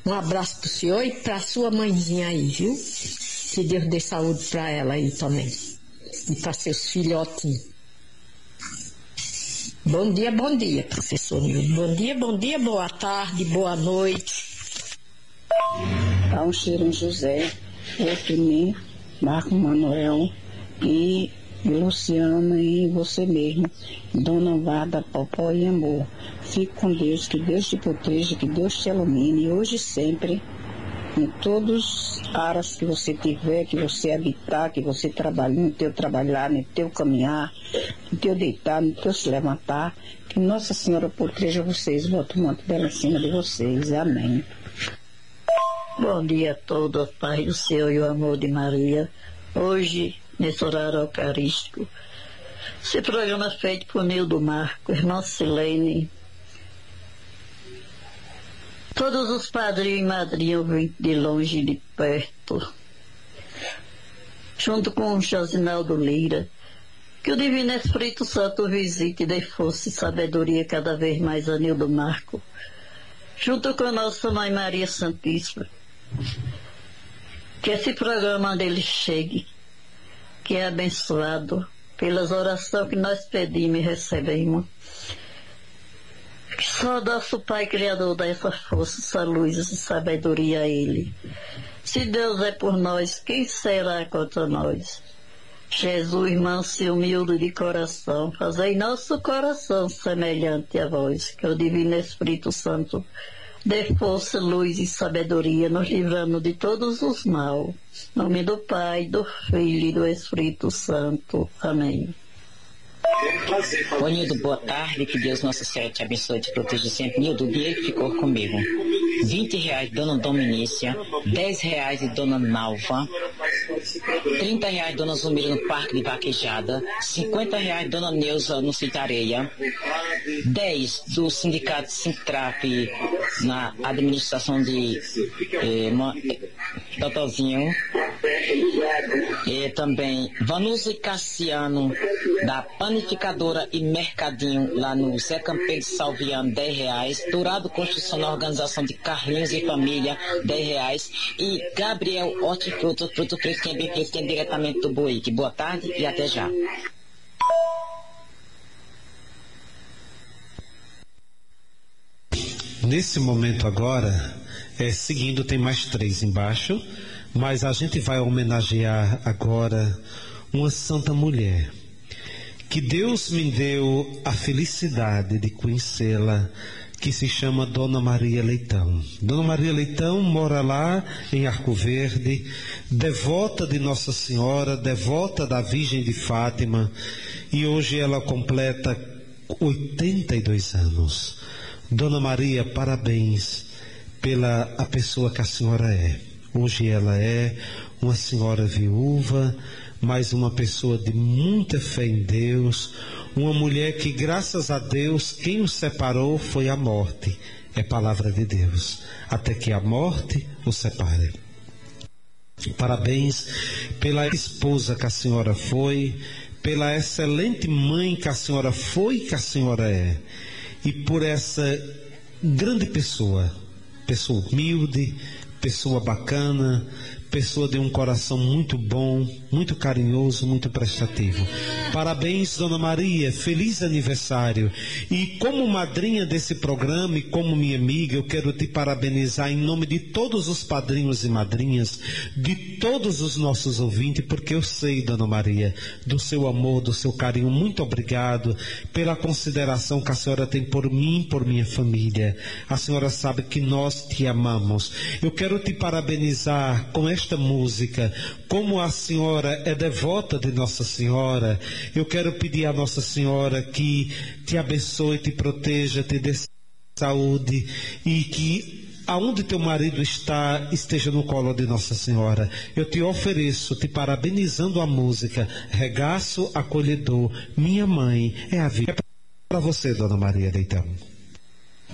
Um abraço pro senhor e pra sua mãezinha aí, viu? Que Deus dê saúde pra ela aí também. E pra seus filhotinhos. Bom dia, professor Nildo. Bom dia, boa tarde, boa noite. Dá um cheiro em José, mim, Marco Manuel e Luciana e você mesmo, Dona Vada, Popó e Amor. Fique com Deus, que Deus te proteja, que Deus te ilumine, hoje e sempre, em todas as áreas que você tiver, que você habitar, que você trabalhe, no teu trabalhar, no teu caminhar, no teu deitar, no teu se levantar, que Nossa Senhora proteja vocês, bota o manto dela em cima de vocês. Amém. Bom dia a todos, a paz do Senhor e o amor de Maria. Hoje, nesse horário eucarístico, esse programa é feito por Nildo Marco, irmã Silene, todos os padrinhos e madrinhas vêm de longe e de perto, junto com o Josinaldo Lira, que o Divino Espírito Santo visite e dê força e sabedoria cada vez mais a Nildo Marco, junto com a nossa Mãe Maria Santíssima. Que esse programa dele chegue, que é abençoado pelas orações que nós pedimos e recebemos. Que só nosso Pai Criador dá essa força, essa luz, essa sabedoria a Ele. Se Deus é por nós, quem será contra nós? Jesus, manso e humilde de coração, fazei nosso coração semelhante a vós, que o Divino Espírito Santo dê força, luz e sabedoria, nos livrando de todos os mal. Em nome do Pai, do Filho e do Espírito Santo. Amém. Ô Nildo, boa tarde, que Deus Nossa Senhora te abençoe e te proteja sempre. Nildo, o dinheiro que ficou comigo: R$20, Dona Dominícia, R$10 de Dona Nalva, R$30, Dona Zumira no Parque de Vaquejada, R$50, Dona Neuza no Citareia, 10 do Sindicato Sintrap na administração de Totozinho, e também Vanusa e Cassiano da Panificadora e Mercadinho lá no Zé Campeiro de Salviano, R$10, Dourado Construção na Organização de Carlinhos e Família, R$10, e Gabriel Hortifruto, fruto fresquinho, bem fresquinho, diretamente do Boique. Boa tarde e até já. Nesse momento agora, seguindo, tem mais 3 embaixo, mas a gente vai homenagear agora uma santa mulher, que Deus me deu a felicidade de conhecê-la, que se chama Dona Maria Leitão. Dona Maria Leitão mora lá em Arco Verde, devota de Nossa Senhora, devota da Virgem de Fátima, e hoje ela completa 82 anos. Dona Maria, parabéns pela a pessoa que a senhora é. Hoje ela é uma senhora viúva, mas uma pessoa de muita fé em Deus, uma mulher que, graças a Deus, quem o separou foi a morte. É palavra de Deus, até que a morte o separe. Parabéns pela esposa que a senhora foi, pela excelente mãe que a senhora foi e que a senhora é, e por essa grande pessoa humilde, pessoa bacana, pessoa de um coração muito bom, muito carinhoso, muito prestativo. Parabéns, Dona Maria, feliz aniversário. E como madrinha desse programa e como minha amiga, eu quero te parabenizar em nome de todos os padrinhos e madrinhas, de todos os nossos ouvintes, porque eu sei, Dona Maria, do seu amor, do seu carinho. Muito obrigado pela consideração que a senhora tem por mim, por minha família. A senhora sabe que nós te amamos. Eu quero te parabenizar com esta música. Como a senhora é devota de Nossa Senhora, eu quero pedir a Nossa Senhora que te abençoe, te proteja, te dê saúde, e que aonde teu marido está, esteja no colo de Nossa Senhora. Eu te ofereço, te parabenizando a música Regaço Acolhedor, Minha Mãe é a Vida. É para você, Dona Maria Leitão.